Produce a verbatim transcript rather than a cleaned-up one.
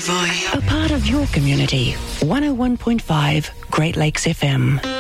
Voi. A part of your community. one oh one point five Great Lakes F M.